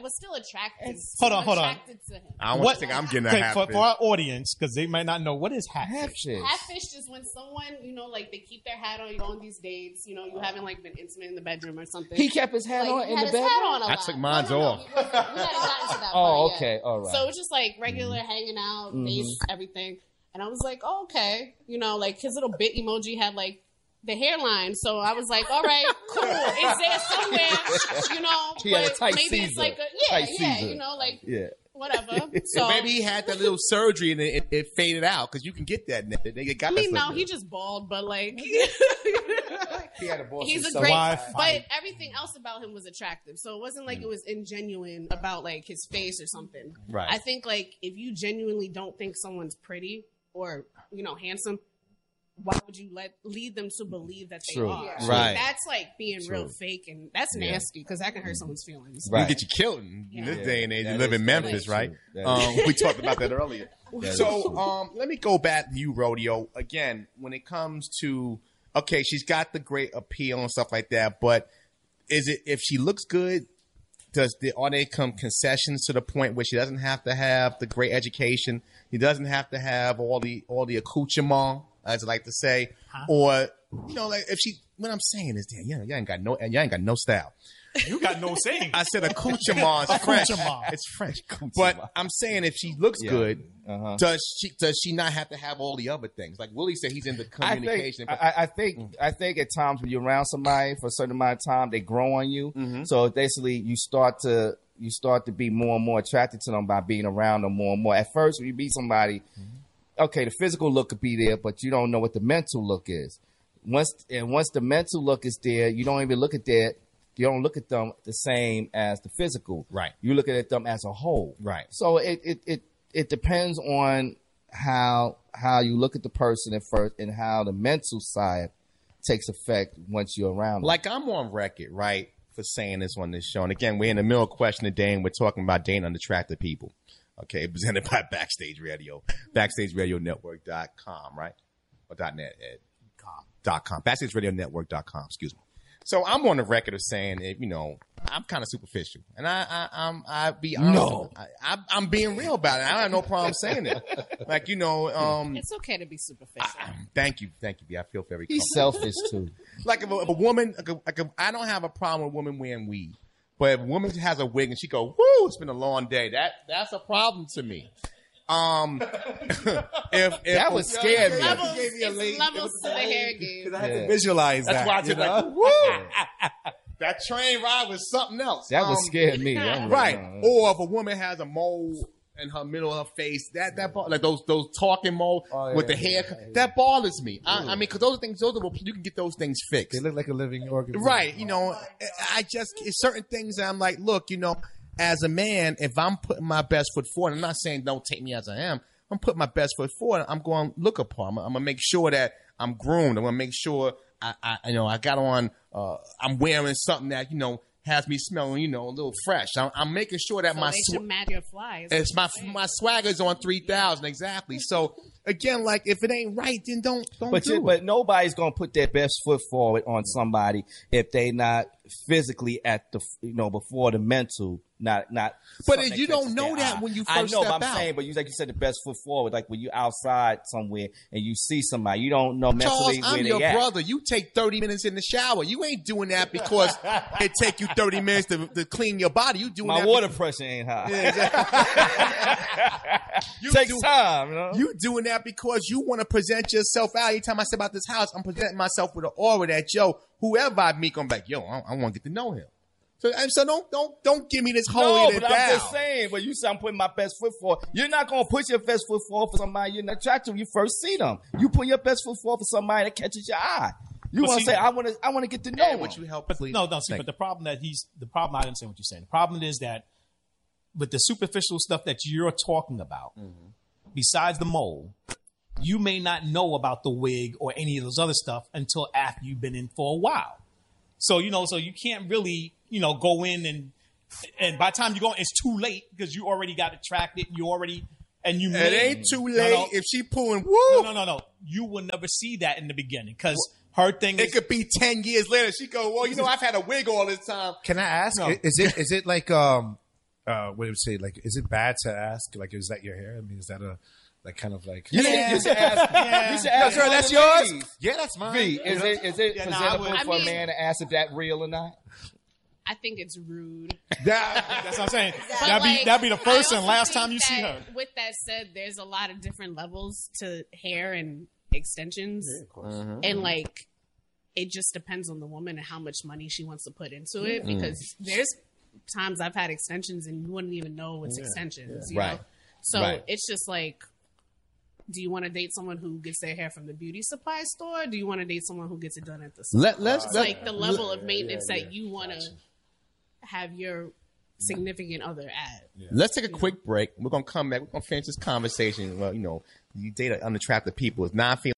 was still attracted. Hold on. Attracted to him. I don't want to think I'm getting a Okay, half for our audience, because they might not know, what is hatfish? Hatfish is when someone, like they keep their hat on, you go on these dates, you haven't like been intimate in the bedroom or something. He kept his hat on in the bedroom? I took mine off. We hadn't gotten to that Oh, part okay. yet. All right. So it was just like regular hanging out, dates, everything. And I was like, oh, okay. Like his little bit emoji had like the hairline. So I was like, all right, cool. It's there somewhere, He had a tight maybe Caesar. it's like whatever. So maybe he had that little surgery and it faded out because you can get that. They got no, he just bald, but like he had a ball. he's a great, but everything else about him was attractive. So it wasn't like it was ingenuine about like his face or something. Right. I think like if you genuinely don't think someone's pretty or handsome, why would you lead them to believe that they are? Yeah. Right. That's like being real fake, and that's nasty because that can hurt someone's feelings. Right. You get you killed in this day and age. You live in Memphis, right? We talked about that earlier. So let me go back to you, Rodeo. Again, when it comes to, okay, she's got the great appeal and stuff like that, but is it, if she looks good, are they come concessions to the point where she doesn't have to have the great education? He doesn't have to have all the accoutrement, as I like to say, or like if she. What I'm saying is, damn, y'all ain't got no style. You got no saying. I said accoutrement is French. It's French. But I'm saying if she looks good, does she not have to have all the other things? Like Willie said, he's in the communication. I think at times when you're around somebody for a certain amount of time, they grow on you. Mm-hmm. So basically, you start to be more and more attracted to them by being around them more and more. At first, when you meet somebody, okay, the physical look could be there, but you don't know what the mental look is. Once the mental look is there, you don't even look at that. You don't look at them the same as the physical. Right. You look at them as a whole. Right. So it depends on how you look at the person at first and how the mental side takes effect once you're around them. Like I'm on record, right, for saying this on this show. And again, we're in the middle of question of day and we're talking about dating unattractive people. Okay, presented by Backstage Radio. BackstageRadioNetwork.com, right? Or .net. .com. BackstageRadioNetwork.com, excuse me. So I'm on the record of saying that, I'm kind of superficial. And I be honest. No. I'm being real about it. I don't have no problem saying it. Like, it's okay to be superficial. Thank you. I feel very He's selfish too. Like if a woman, I don't have a problem with a woman wearing weave. But if a woman has a wig and she go, woo, it's been a long day, that's a problem to me. If that would scare me. Levels to the hair game. Because I had to visualize that. That's why I just like, woo. That train ride was something else. That would scare me. Right. Or if a woman has a mole in her middle of her face, that like those talking mole with the hair, that bothers me. I mean, because those are you can get those things fixed. They look like a living organism. Right. It's certain things that I'm like, look, as a man, if I'm putting my best foot forward, I'm not saying don't take me as I am. I'm putting my best foot forward. I'm going to look upon. I'm going to make sure that I'm groomed. I'm going to make sure I got on. I'm wearing something that has me smelling a little fresh. I'm making sure that they should match your flies. It's my swagger's on 3,000 exactly. So again, like if it ain't right, then don't do it. But nobody's gonna put their best foot forward on somebody if they not physically at the before the mental. Not. But you don't know that when you first step out. I know, but I'm saying, but like you said, the best foot forward. Like when you outside somewhere and you see somebody, you don't know mentally Charles, where they I'm your at. brother. You take 30 minutes in the shower. You ain't doing that because it take you 30 minutes to clean your body. You doing my that water pressure ain't high. Yeah, exactly. Takes time. You doing that because you want to present yourself out. Anytime I say about this house, I'm presenting myself with an aura that whoever I meet, I'm like, I want to get to know him. So don't give me this whole but I'm just saying. But you say I'm putting my best foot forward. You're not gonna put your best foot forward for somebody you're not attracted to when you first see them. You put your best foot forward for somebody that catches your eye. You want to say I want to get to know him. Would you help? But please? no. See, but the problem I understand what you're saying. The problem is that with the superficial stuff that you're talking about, besides the mole, you may not know about the wig or any of those other stuff until after you've been in for a while. So so you can't really go in and by the time you go, it's too late because you already got attracted. It ain't too late if she pulling woo. No. You will never see that in the beginning because her thing. It could be 10 years later. She go, well, I've had a wig all this time. Can I ask? No. Is it like what would you say? Like, is it bad to ask? Like, is that your hair? I mean, is that a like kind of like? You should ask. You should ask. Sure, that's yours. Yeah, that's mine. V, is it Yeah, presentable I for a mean- man to ask if that real or not? I think it's rude. That's what I'm saying. But, That'd be the first I and also last think time you see that, her. With that said, there's a lot of different levels to hair and extensions. Of course. And like, it just depends on the woman and how much money she wants to put into it. Because there's times I've had extensions and you wouldn't even know it's extensions. You Right. know? So Right. it's just like, do you want to date someone who gets their hair from the beauty supply store? Or do you want to date someone who gets it done at the salon? Let's Like the level of maintenance that you want to have your significant other at. Let's take a quick break. We're gonna come back. We're gonna finish this conversation. Well, you know, you date unattractive people. It's non-female.